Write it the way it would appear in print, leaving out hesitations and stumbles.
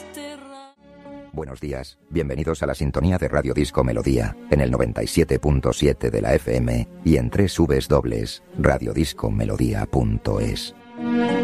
Buenos días, bienvenidos a la sintonía de Radio Disco Melodía, en el 97.7 de la FM y en www.radiodiscomelodía.es.